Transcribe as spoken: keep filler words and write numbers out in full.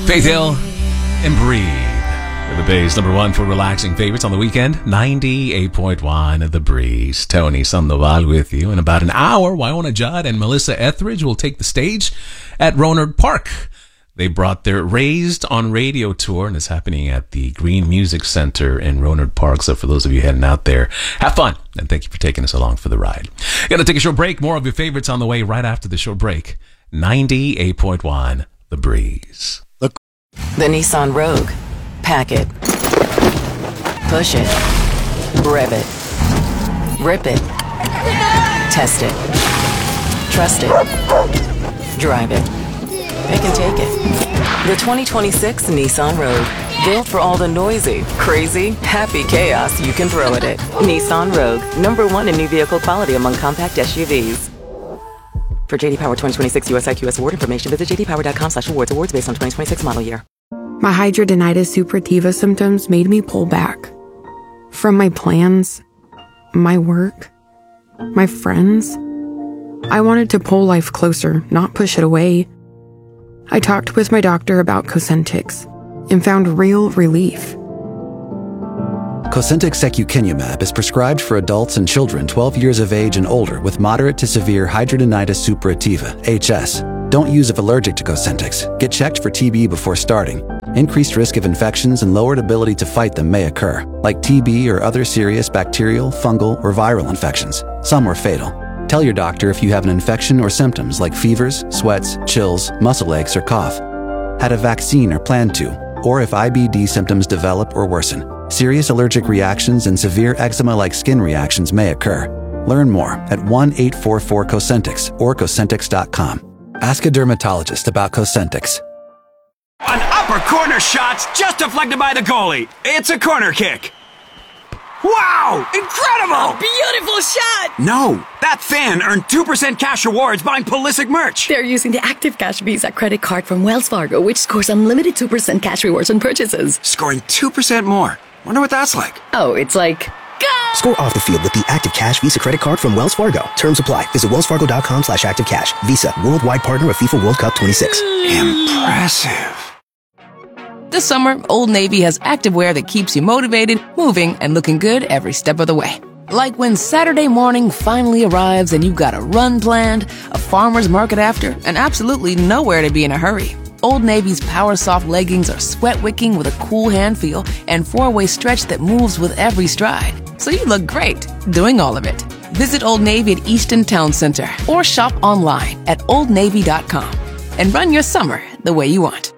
Faith Hill and Breathe. The Bay's number one for relaxing favorites on the weekend. ninety-eight point one of The Breeze. Tony Sandoval with you. In about an hour, Wynonna Judd and Melissa Etheridge will take the stage at Rohnert Park. They brought their Raised on Radio tour, and it's happening at the Green Music Center in Rohnert Park. So for those of you heading out there, have fun, and thank you for taking us along for the ride. Got to take a short break. More of your favorites on the way right after the short break. ninety-eight point one The Breeze. The Nissan Rogue. Pack it. Push it. Rev it. Rip it. Test it. Trust it. Drive it. Pick and take it. The twenty twenty-six Nissan Rogue. Built for all the noisy, crazy, happy chaos you can throw at it. Nissan Rogue. Number one in new vehicle quality among compact S U Vs. For J D Power twenty twenty-six U S I Q S award information, visit j d power dot com slash awards. Awards based on twenty twenty-six model year. My hidradenitis suppurativa symptoms made me pull back from my plans, my work, my friends. I wanted to pull life closer, not push it away. I talked with my doctor about Cosentyx and found real relief. Cosentyx secukinumab is prescribed for adults and children twelve years of age and older with moderate to severe hidradenitis suppurativa, H S. Don't use if allergic to Cosentyx. Get checked for T B before starting. Increased risk of infections and lowered ability to fight them may occur, like T B or other serious bacterial, fungal, or viral infections. Some are fatal. Tell your doctor if you have an infection or symptoms like fevers, sweats, chills, muscle aches, or cough. Had a vaccine or plan to, or if I B D symptoms develop or worsen. Serious allergic reactions and severe eczema-like skin reactions may occur. Learn more at one eight four four Cosentyx or Cosentyx dot com. Ask a dermatologist about Cosentyx. An upper corner shot's just deflected by the goalie. It's a corner kick. Wow! Incredible! A beautiful shot! No, that fan earned two percent cash rewards buying Pulisic merch. They're using the Active Cash Visa credit card from Wells Fargo, which scores unlimited two percent cash rewards on purchases. Scoring two percent more. Wonder what that's like. Oh, it's like... Go! Score off the field with the Active Cash Visa credit card from Wells Fargo. Terms apply. Visit wells fargo dot com slash active cash. Visa, worldwide partner of FIFA World Cup twenty-six. Impressive. This summer, Old Navy has activewear that keeps you motivated, moving, and looking good every step of the way. Like when Saturday morning finally arrives and you've got a run planned, a farmer's market after, and absolutely nowhere to be in a hurry. Old Navy's Power Soft leggings are sweat-wicking with a cool hand feel and four-way stretch that moves with every stride. So you look great doing all of it. Visit Old Navy at Easton Town Center or shop online at old navy dot com and run your summer the way you want.